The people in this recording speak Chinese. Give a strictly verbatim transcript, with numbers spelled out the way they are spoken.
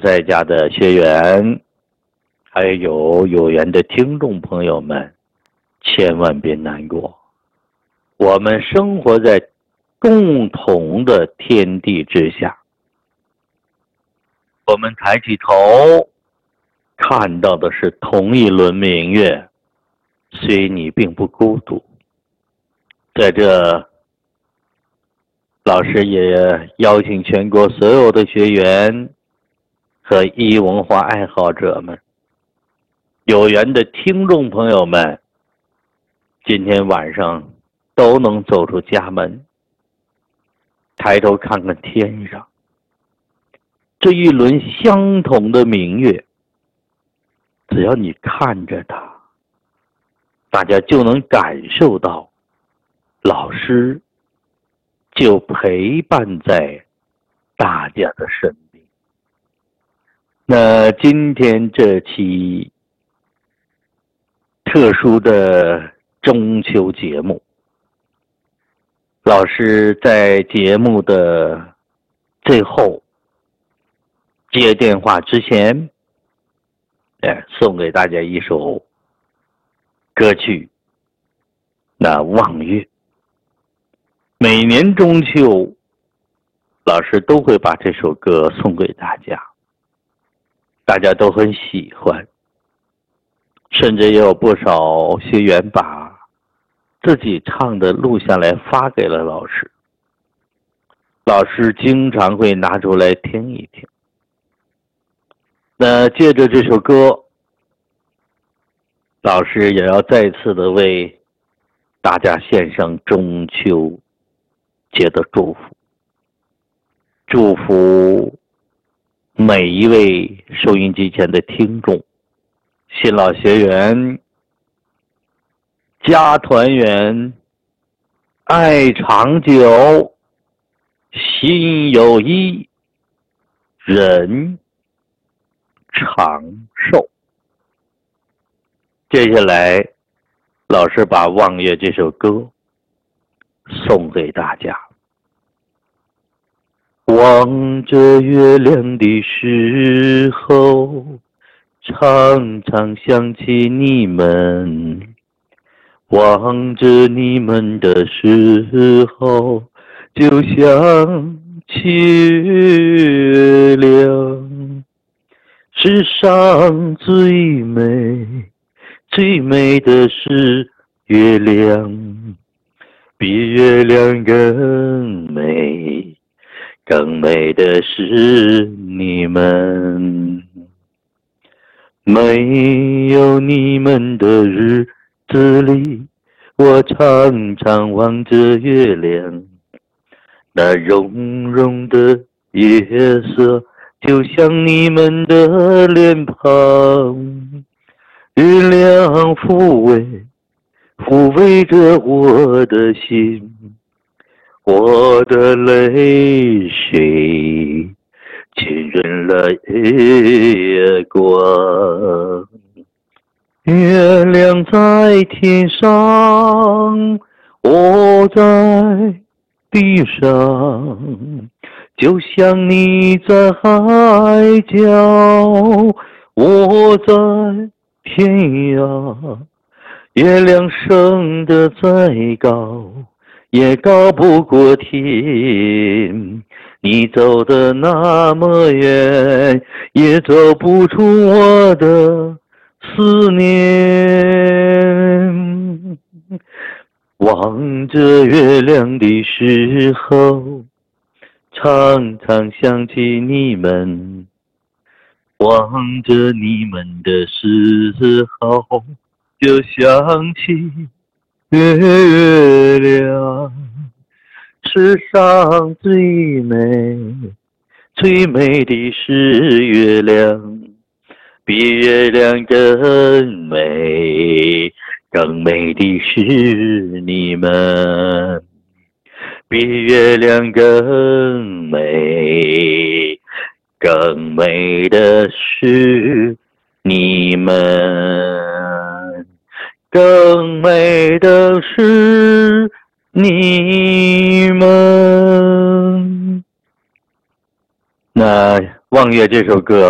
在家的学员，还有有缘的听众朋友们，千万别难过。我们生活在共同的天地之下，我们抬起头看到的是同一轮明月，所以你并不孤独。在这，老师也邀请全国所有的学员和易文化爱好者们，有缘的听众朋友们，今天晚上都能走出家门，抬头看看天上这一轮相同的明月，只要你看着它，大家就能感受到老师就陪伴在大家的身边。那今天这期特殊的中秋节目，老师在节目的最后接电话之前，哎，送给大家一首歌曲，那望月。每年中秋，老师都会把这首歌送给大家，大家都很喜欢，甚至也有不少学员把自己唱的录下来发给了老师，老师经常会拿出来听一听。那借着这首歌，老师也要再次的为大家献上中秋节的祝福，祝福每一位收音机前的听众，新老学员家团圆，爱长久，心有一，人长寿。接下来，老师把《望月》这首歌送给大家。望着月亮的时候，常常想起你们，望着你们的时候，就想起月亮。世上最美最美的是月亮，比月亮更美，更美的是你们。没有你们的日子里，我常常望着月亮，那融融的夜色就像你们的脸庞，月亮抚慰抚慰着我的心，我的泪水浸润了月光。月亮在天上，我在地上，就像你在海角，我在天涯。月亮升得再高，也高不过天，你走得那么远，也走不出我的思念。望着月亮的时候，常常想起你们，望着你们的时候，就想起月亮。世上最美最美的是月亮，比月亮更美，更美的是你们。比月亮更美，更美的是你们，更美的是你们。那《望月》这首歌